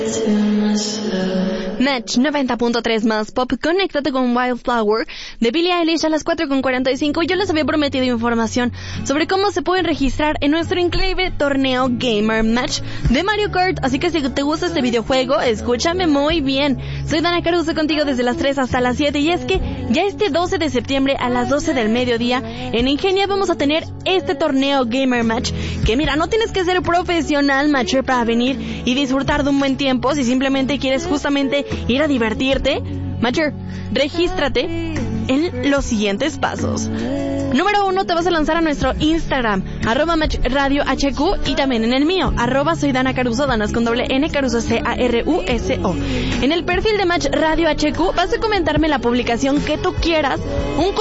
Match 90.3 más pop, conéctate con Wildflower de Billie Eilish a las 4:45. Yo les había prometido información sobre cómo se pueden registrar en nuestro increíble torneo Gamer Match de Mario Kart, así que si te gusta este videojuego, escúchame muy bien. Soy Dana Caruso contigo desde las 3 hasta las 7 y es que ya este 12 de septiembre a las 12 del mediodía en Ingenia vamos a tener este torneo Gamer Match que mira, no tienes que ser profesional matcher para venir y disfrutar de un buen tiempo. Si simplemente quieres justamente ir a divertirte, matcher, regístrate en los siguientes pasos. Número 1, te vas a lanzar a nuestro Instagram, @matchradiohq, y también en el mío, @soy Dana Caruso, Danas con doble N, Caruso Caruso. En el perfil de Match Radio HQ vas a comentarme la publicación que tú quieras, un